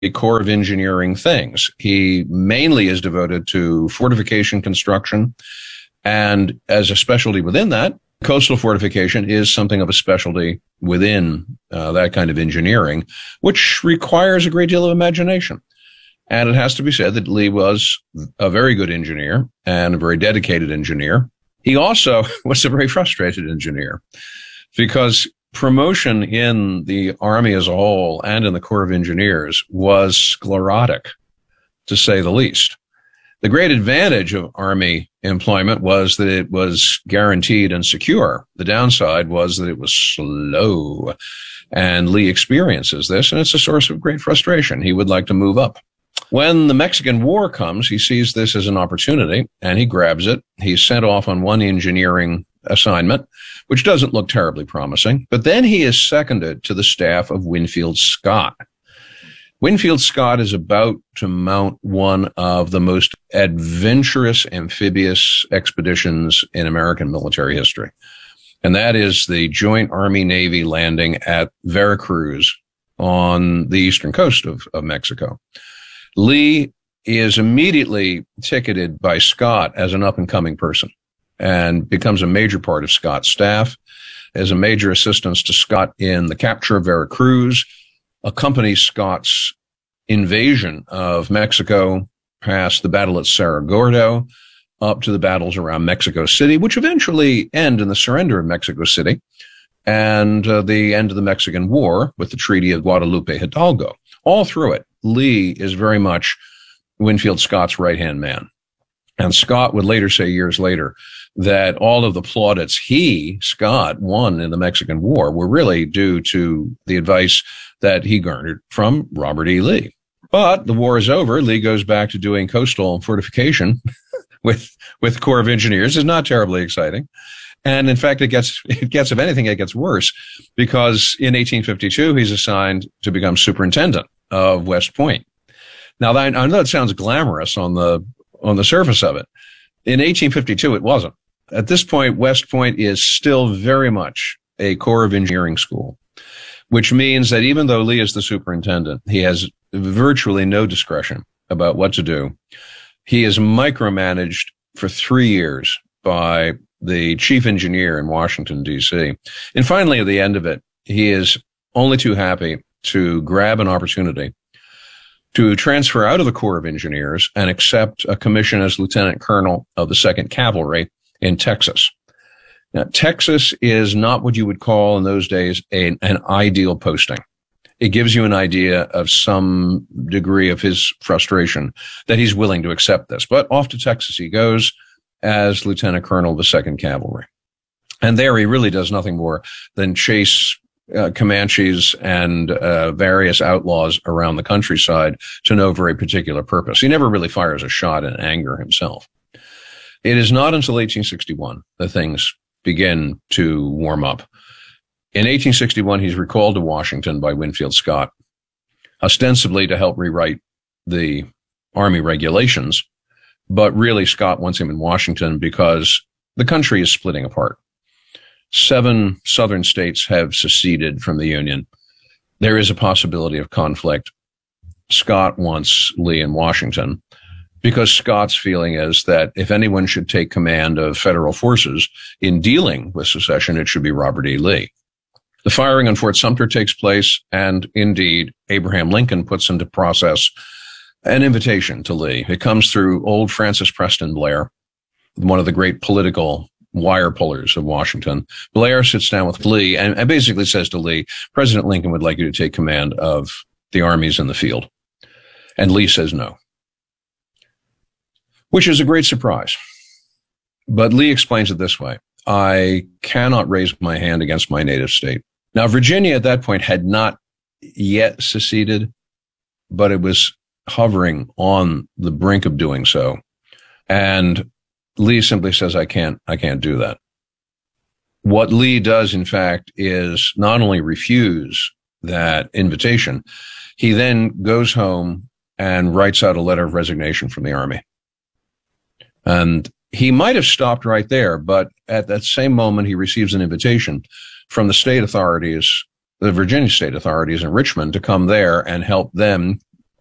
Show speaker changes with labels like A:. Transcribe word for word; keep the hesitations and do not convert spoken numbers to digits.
A: a Corps of Engineering things. He mainly is devoted to fortification construction, and as a specialty within that, coastal fortification is something of a specialty within uh, that kind of engineering, which requires a great deal of imagination. And it has to be said that Lee was a very good engineer and a very dedicated engineer. He also was a very frustrated engineer because promotion in the Army as a whole and in the Corps of Engineers was sclerotic, to say the least. The great advantage of Army employment was that it was guaranteed and secure. The downside was that it was slow. And Lee experiences this, and it's a source of great frustration. He would like to move up. When the Mexican War comes, he sees this as an opportunity, and he grabs it. He's sent off on one engineering assignment, which doesn't look terribly promising. But then he is seconded to the staff of Winfield Scott. Winfield Scott is about to mount one of the most adventurous amphibious expeditions in American military history. And that is the Joint Army-Navy landing at Veracruz on the eastern coast of, of Mexico. Lee is immediately ticketed by Scott as an up-and-coming person and becomes a major part of Scott's staff, as a major assistance to Scott in the capture of Veracruz, accompanies Scott's invasion of Mexico past the battle at Cerro Gordo, up to the battles around Mexico City, which eventually end in the surrender of Mexico City and uh, the end of the Mexican War with the Treaty of Guadalupe Hidalgo. All through it, Lee is very much Winfield Scott's right-hand man. And Scott would later say years later that all of the plaudits he, Scott, won in the Mexican War were really due to the advice that he garnered from Robert E. Lee. But the war is over. Lee goes back to doing coastal fortification with, with Corps of Engineers. It's not terribly exciting. And in fact, it gets, it gets, if anything, it gets worse, because in eighteen fifty-two, he's assigned to become superintendent of West Point. Now, I know it sounds glamorous on the, on the surface of it. In eighteen fifty-two, it wasn't. At this point, West Point is still very much a Corps of Engineering school, which means that even though Lee is the superintendent, he has virtually no discretion about what to do. He is micromanaged for three years by the chief engineer in Washington, D C. And finally, at the end of it, he is only too happy to grab an opportunity to transfer out of the Corps of Engineers and accept a commission as lieutenant colonel of the second Cavalry in Texas. Now, Texas is not what you would call in those days a, an ideal posting. It gives you an idea of some degree of his frustration that he's willing to accept this. But off to Texas he goes as lieutenant colonel of the second Cavalry. And there he really does nothing more than chase uh, Comanches and uh, various outlaws around the countryside to no very particular purpose. He never really fires a shot in anger himself. It is not until eighteen sixty-one that things begin to warm up. In eighteen sixty-one, he's recalled to Washington by Winfield Scott, ostensibly to help rewrite the Army regulations. But really, Scott wants him in Washington because the country is splitting apart. Seven southern states have seceded from the Union. There is a possibility of conflict. Scott wants Lee in Washington because Scott's feeling is that if anyone should take command of federal forces in dealing with secession, it should be Robert E. Lee. The firing on Fort Sumter takes place, and indeed, Abraham Lincoln puts into process an invitation to Lee. It comes through old Francis Preston Blair, one of the great political wire pullers of Washington. Blair sits down with Lee and, and basically says to Lee, President Lincoln would like you to take command of the armies in the field. And Lee says no, which is a great surprise. But Lee explains it this way. I cannot raise my hand against my native state. Now, Virginia at that point had not yet seceded, but it was hovering on the brink of doing so. And Lee simply says, I can't, I can't do that. What Lee does, in fact, is not only refuse that invitation, he then goes home and writes out a letter of resignation from the Army. And he might have stopped right there, but at that same moment, he receives an invitation from the state authorities, the Virginia state authorities in Richmond, to come there and help them